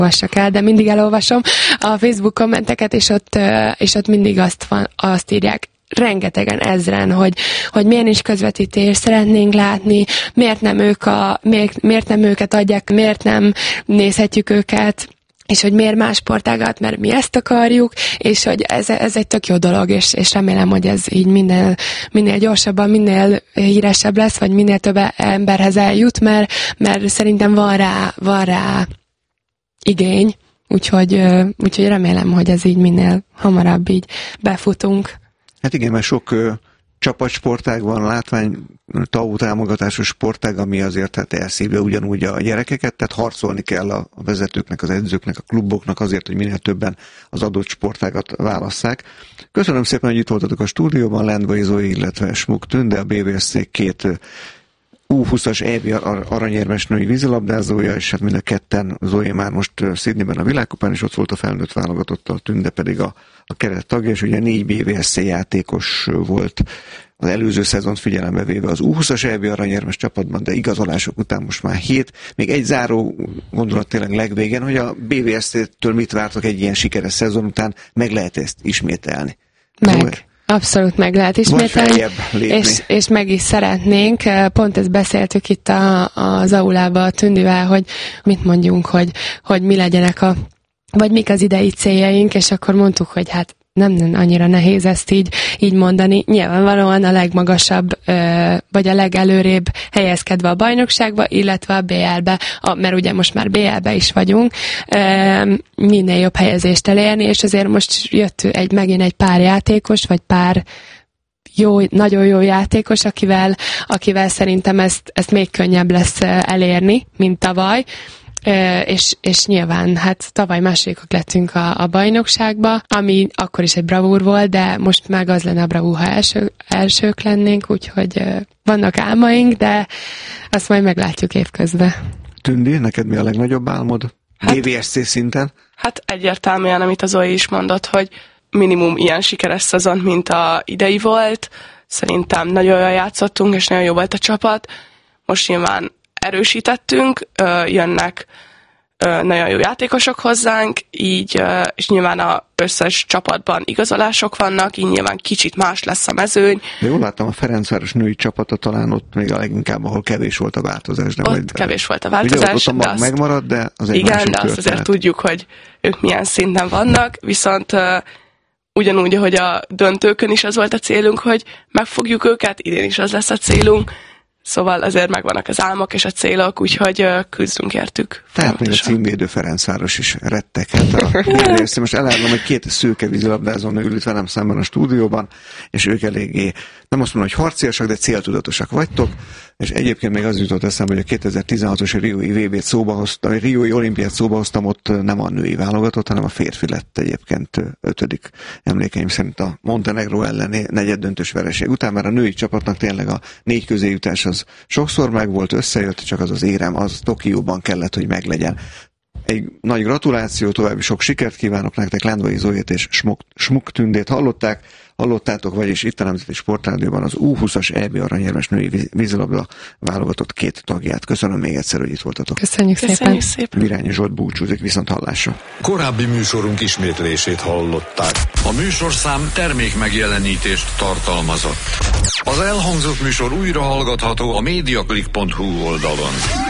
olvassak el, de mindig elolvasom a Facebook kommenteket, és ott mindig azt írják, rengetegen, ezren, hogy miért nincs közvetítés, szeretnénk látni, miért nem őket adják, miért nem nézhetjük őket, és hogy miért más sportágat, mert mi ezt akarjuk, és hogy ez egy tök jó dolog, és remélem, hogy ez így minél gyorsabban, minél híresebb lesz, vagy minél több emberhez eljut, mert szerintem van rá igény, úgyhogy remélem, hogy ez így minél hamarabb így befutunk. Hát igen, mert sok csapatsportág van, látvány, TAO támogatásos sportág, ami azért hát elszívja ugyanúgy a gyerekeket, tehát harcolni kell a vezetőknek, az edzőknek, a kluboknak azért, hogy minél többen az adott sportágat válasszák. Köszönöm szépen, hogy itt voltatok a stúdióban, Lendvai Zói, illetve Smuk Tünde, a BVSC két U20-as EB aranyérmes női vízilabdázója, és hát mind a ketten, Zói már most Sydneyben a világkupán, és ott volt a felnőtt válogatottal, Tünde pedig a keret tagja, és ugye 4 BVSC játékos volt az előző szezont figyelembe véve az U20-as EB aranyérmes csapatban, de igazolások után most már 7. Még egy záró gondolat tényleg legvégén, hogy a BVSC-től mit vártok egy ilyen sikeres szezon után, meg lehet ezt ismételni? Meg. Abszolút meg lehet ismételni, és meg is szeretnénk. Pont ezt beszéltük itt az aulában a Tündivel, hogy mit mondjunk, hogy mi legyenek vagy mik az idei céljaink, és akkor mondtuk, hogy hát nem annyira nehéz ezt így mondani. Nyilvánvalóan a legmagasabb, vagy a legelőrébb helyezkedve a bajnokságba, illetve a BL-be, mert ugye most már BL-be is vagyunk, minél jobb helyezést elérni, és azért most jött megint egy pár játékos, vagy pár nagyon jó játékos, akivel szerintem ezt még könnyebb lesz elérni, mint tavaly. És nyilván, hát tavaly másodikak lettünk a bajnokságba, ami akkor is egy bravúr volt, de most meg az lenne a bravúr, ha elsők lennénk, úgyhogy vannak álmaink, de azt majd meglátjuk évközben. Tündi, neked mi a legnagyobb álmod? BVSC szinten? Hát egyértelműen, amit az Zói is mondott, hogy minimum ilyen sikeres szezon, mint a idei volt. Szerintem nagyon jól játszottunk, és nagyon jó volt a csapat. Most nyilván erősítettünk, jönnek nagyon jó játékosok hozzánk, így, és nyilván az összes csapatban igazolások vannak, így nyilván kicsit más lesz a mezőny. De jól láttam, a Ferencváros női csapata talán ott még a leginkább, ahol kevés volt a változás. De ott kevés volt a változás. Ugye ott megmaradt, de az egy igen, másik de azt történet. azért tudjuk, hogy ők milyen szinten vannak, viszont ugyanúgy, ahogy a döntőkön is az volt a célunk, hogy megfogjuk őket, idén is az lesz a célunk. Szóval azért megvannak az álmok és a célok, úgyhogy küzdünk értük. Tehát még a címvédő Ferencváros is retteghet a BVSC. Most elárulom, hogy 2 szőke vízilabdázó nő ült velem szemben a stúdióban, és ők eléggé, nem azt mondom, hogy harciasak, de céltudatosak vagytok, és egyébként még az jutott eszembe, hogy a 2016-os Riói VB-t szóba hoztam, a Riói olimpiát szóba hoztam, ott nem a női válogatott, hanem a férfi lett egyébként 5. emlékeim szerint a Montenegro elleni negyeddöntős vereség után, mert a női csapatnak tényleg a 4 közéjutás az sokszor megvolt, összejött, csak az érem, az Tokióban kellett, hogy meglegyen. Egy nagy gratuláció, további sok sikert kívánok nektek, Lendvai Zóit és Smuk Tündét hallottátok, vagyis itt a Nemzeti Sportrádióban az U20-as EB aranyérmes női vízilabda válogatott 2 tagját. Köszönöm még egyszer, hogy itt voltatok. Köszönjük szépen. Virányi Zsolt búcsúzik, viszont hallásra. Korábbi műsorunk ismétlését hallották. A műsorszám termék megjelenítést tartalmazott. Az elhangzott műsor újra hallgatható a mediaclick.hu oldalon.